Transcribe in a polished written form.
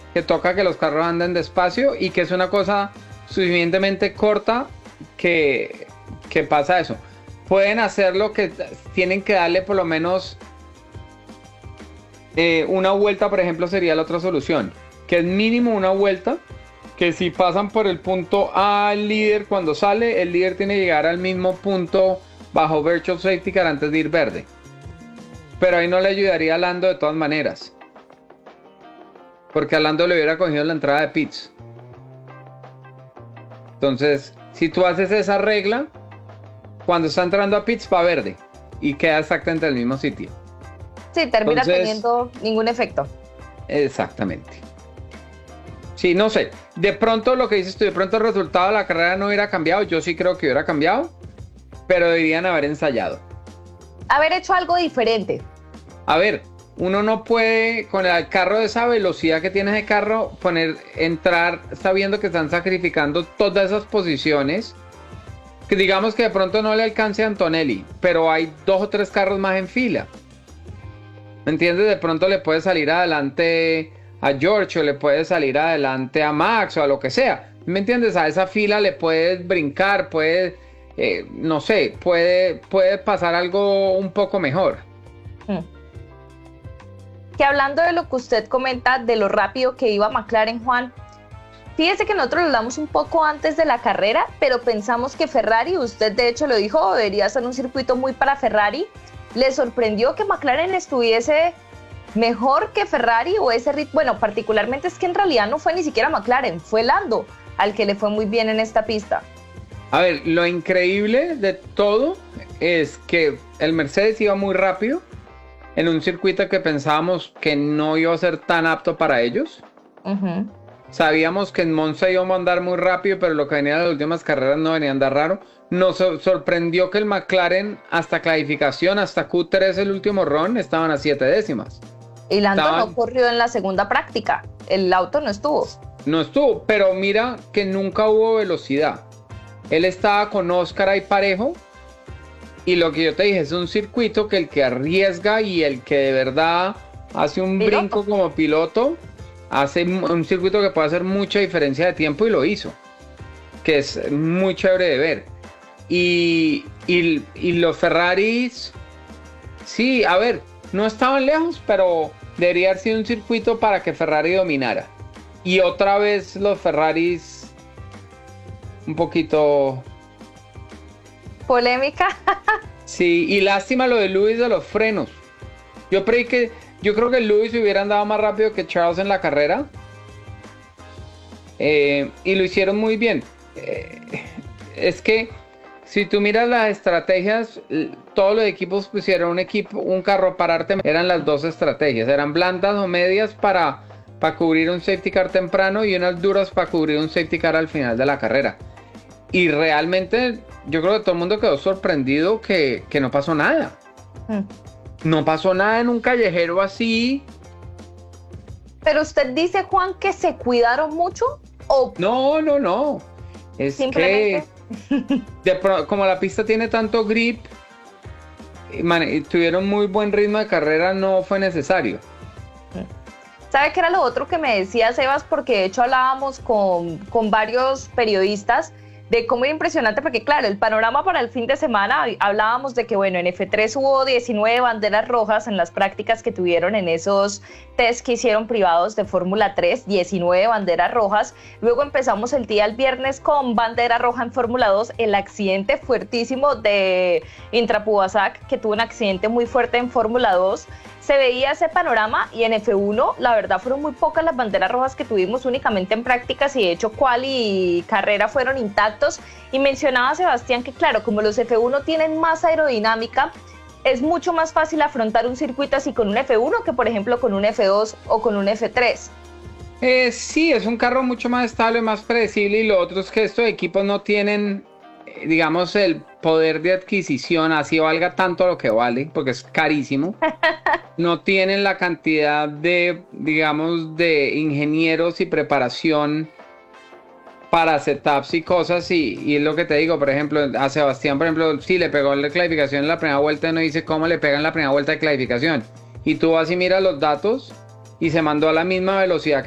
que toca que los carros anden despacio y que es una cosa suficientemente corta que, que pasa eso. Pueden hacer lo que tienen que darle por lo menos una vuelta, por ejemplo, sería la otra solución, que es mínimo una vuelta, que si pasan por el punto A al líder cuando sale, el líder tiene que llegar al mismo punto bajo Virtual Safety Car antes de ir verde. Pero ahí no le ayudaría a Lando de todas maneras, porque a Lando le hubiera cogido la entrada de pits. Entonces, si tú haces esa regla, cuando está entrando a pits va verde y queda exactamente en el mismo sitio. Sí, termina Entonces, teniendo ningún efecto. exactamente. Sí, no sé. De pronto lo que dices tú, de pronto el resultado de la carrera no hubiera cambiado. Yo sí creo que hubiera cambiado, pero deberían haber ensayado. Haber hecho algo diferente. A ver, uno no puede con el carro de esa velocidad que tiene ese carro entrar sabiendo que están sacrificando todas esas posiciones. Que digamos que de pronto no le alcance a Antonelli, pero hay 2 o 3 carros más en fila. ¿Me entiendes? De pronto le puede salir adelante a George o le puede salir adelante a Max o a lo que sea. ¿Me entiendes? A esa fila le puedes brincar, no sé, puede pasar algo un poco mejor. Hmm. Que hablando de lo que usted comenta, de lo rápido que iba McLaren, Juan, fíjese que nosotros lo damos un poco antes de la carrera, pero pensamos que Ferrari, usted de hecho lo dijo, debería ser un circuito muy para Ferrari. ¿Le sorprendió que McLaren estuviese mejor que Ferrari o ese ritmo? Bueno, particularmente es que en realidad no fue ni siquiera McLaren, fue Lando al que le fue muy bien en esta pista. A ver, lo increíble de todo es que el Mercedes iba muy rápido en un circuito que pensábamos que no iba a ser tan apto para ellos. Uh-huh. Sabíamos que en Monza iba a andar muy rápido, pero lo que venía de las últimas carreras no venía a andar raro. Nos sorprendió que el McLaren hasta clasificación, hasta Q3 el último run, estaban a 7 décimas. Y Lando no corrió en la segunda práctica, el auto no estuvo. No estuvo, pero mira que nunca hubo velocidad. Él estaba con Oscar ahí parejo. Y lo que yo te dije es un circuito que el que arriesga y el que de verdad hace un brinco como piloto, hace un circuito que puede hacer mucha diferencia de tiempo y lo hizo. Que es muy chévere de ver. Y los Ferraris, sí, a ver, no estaban lejos, pero debería haber sido un circuito para que Ferrari dominara. Y otra vez los Ferraris un poquito... Polémica. Sí, y lástima lo de Lewis de los frenos. Yo creo que Lewis hubiera andado más rápido que Charles en la carrera. Y lo hicieron muy bien. Es que si tú miras las estrategias, todos los equipos pusieron un carro para arte. Eran las 2 estrategias. Eran blandas o medias para cubrir un safety car temprano y unas duras para cubrir un safety car al final de la carrera. Y realmente yo creo que todo el mundo quedó sorprendido que no pasó nada. No pasó nada en un callejero así. Pero usted dice, Juan, que se cuidaron mucho o No. Es simplemente que como la pista tiene tanto grip y tuvieron muy buen ritmo de carrera, no fue necesario. ¿Sabe qué era lo otro que me decía Sebas? Porque de hecho hablábamos con varios periodistas de cómo era impresionante, porque claro, el panorama para el fin de semana, hablábamos de que bueno, en F3 hubo 19 banderas rojas en las prácticas que tuvieron en esos test que hicieron privados de Fórmula 3, 19 banderas rojas, luego empezamos el día el viernes con bandera roja en Fórmula 2, el accidente fuertísimo de Intra Pubasak, que tuvo un accidente muy fuerte en Fórmula 2, se veía ese panorama y en F1 la verdad fueron muy pocas las banderas rojas que tuvimos únicamente en prácticas y de hecho quali y carrera fueron intactos y mencionaba Sebastián que claro, como los F1 tienen más aerodinámica, es mucho más fácil afrontar un circuito así con un F1 que por ejemplo con un F2 o con un F3. Sí, es un carro mucho más estable, más predecible y lo otro es que estos equipos no tienen, digamos, el poder de adquisición, así valga tanto lo que vale, porque es carísimo. No tienen la cantidad de, digamos, de ingenieros y preparación para setups y cosas y es lo que te digo, por ejemplo, a Sebastián, por ejemplo, sí le pegó la clasificación en la primera vuelta, no dice cómo le pegan la primera vuelta de clasificación. Y tú vas y miras los datos y se mandó a la misma velocidad